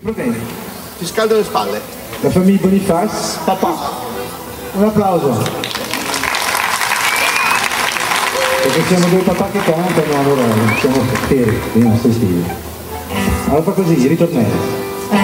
Proteni. Ti scaldo le spalle. La famiglia Boniface. Papà. Un applauso. Perché siamo due papà che cantano, allora siamo fieri dei nostri stili. Allora fa così, ritornello.